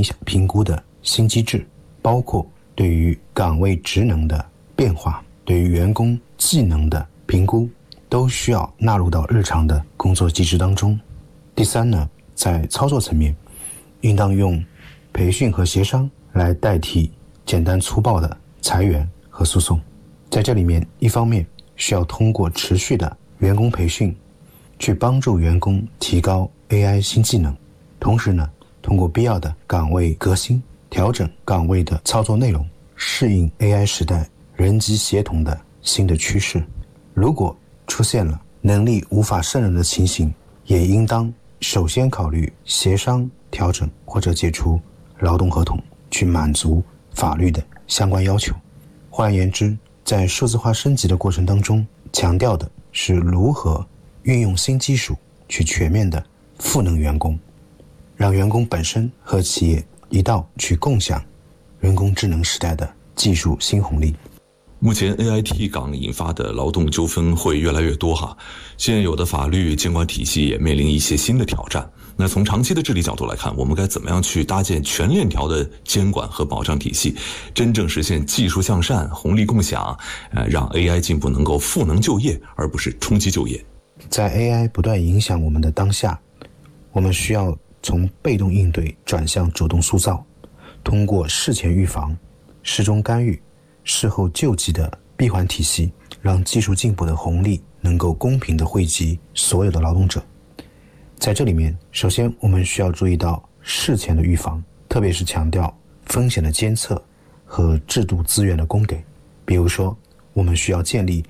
评估的新机制，包括对于岗位职能的变化，对于员工技能的评估，都需要纳入到日常的工作机制当中。第三呢，在操作层面，应当用培训和协商来代替简单粗暴的裁员和诉讼。在这里面，一方面需要通过持续的员工培训，去帮助员工提高 AI 新技能，同时呢，通过必要的岗位革新，调整岗位的操作内容，适应 AI 时代人机协同的新的趋势。如果出现了能力无法胜任的情形，也应当首先考虑协商调整或者解除劳动合同，去满足法律的相关要求。换言之，在数字化升级的过程当中，强调的是如何运用新技术去全面的赋能员工，让员工本身和企业一道去共享人工智能时代的技术新红利。 目前 AI 替岗引发的劳动纠纷会越来越多哈，现有的法律监管体系也面临一些新的挑战。那从长期的治理角度来看，我们该怎么样去搭建全链条的监管和保障体系，真正实现技术向善、红利共享，让 AI 进步能够赋能就业，而不是冲击就业。 在 AI 不断影响我们的当下，我们需要从被动应对转向主动塑造，通过事前预防、事中干预、事后救济的闭环体系，让技术进步的红利能够公平地惠及所有的劳动者。在这里面，首先我们需要注意到事前的预防，特别是强调风险的监测和制度资源的供给。比如说，我们需要建立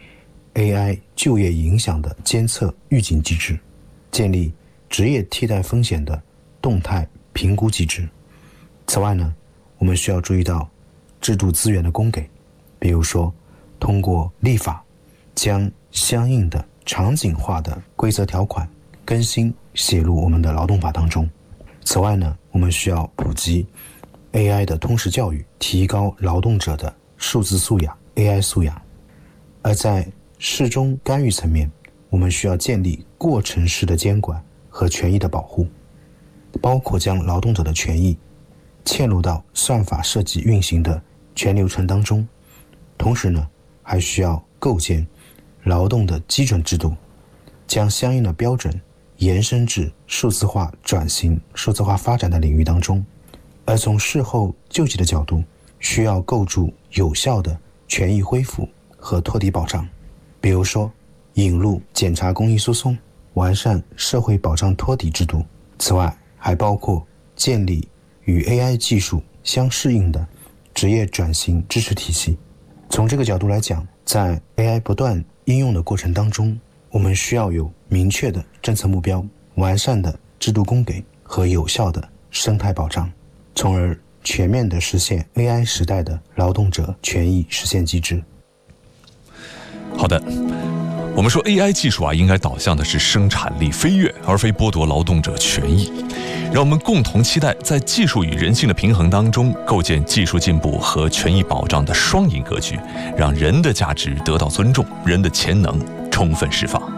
AI 就业影响的监测预警机制，建立职业替代风险的动态评估机制。此外呢，我们需要注意到制度资源的供给，比如说通过立法将相应的场景化的规则条款更新写入我们的劳动法当中。此外呢，我们需要普及 AI 的通识教育，提高劳动者的数字素养、AI 素养。而在事中干预层面，我们需要建立过程式的监管和权益的保护，包括将劳动者的权益嵌入到算法设计运行的全流程当中。同时呢，还需要构建劳动的基准制度，将相应的标准延伸至数字化转型、数字化发展的领域当中。而从事后救济的角度，需要构筑有效的权益恢复和托底保障，比如说引入检察公益诉讼，完善社会保障托底制度。此外，还包括建立与 AI 技术相适应的职业转型支持体系。从这个角度来讲，在 AI 不断应用的过程当中，我们需要有明确的政策目标、完善的制度供给和有效的生态保障，从而全面地实现 AI 时代的劳动者权益实现机制。 好的，我们说 AI 技术应该导向的是生产力飞跃，而非剥夺劳动者权益。让我们共同期待在技术与人性的平衡当中，构建技术进步和权益保障的双赢格局，让人的价值得到尊重，人的潜能充分释放。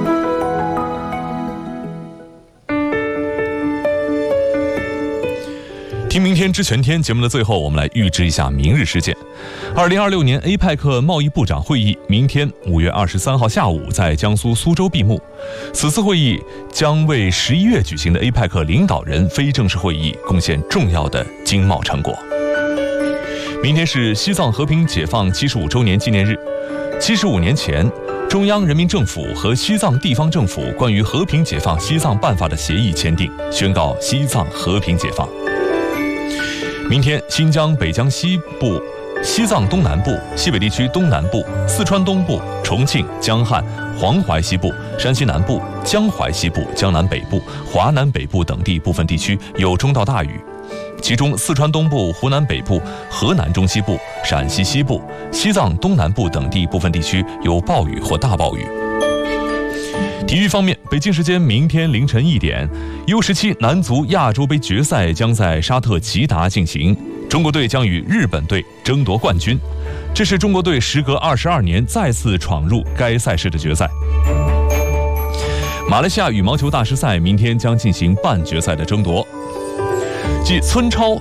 听明天知全天节目的最后，我们来预知一下明日事件。2026年 APEC 贸易部长会议明天5月23号下午在江苏苏州闭幕。此次会议将为11月举行的 APEC 领导人非正式会议贡献重要的经贸成果。明天是西藏和平解放75周年纪念日。75年前，中央人民政府和西藏地方政府关于和平解放西藏办法的协议签订，宣告西藏和平解放。明天，新疆、北疆西部、西藏东南部、西北地区东南部、四川东部、重庆、江汉、黄淮西部、山西南部、江淮西部、江南北部、华南北部等地部分地区有中到大雨，其中四川东部、湖南北部、河南中西部、陕西西部、西藏东南部等地部分地区有暴雨或大暴雨。体育方面，北京时间明天凌晨1点，U17男足亚洲杯决赛将在沙特吉达进行，中国队将与日本队争夺冠军。这是中国队时隔22年再次闯入该赛事的决赛。马来西亚羽毛球大师赛明天将进行半决赛的争夺，继村超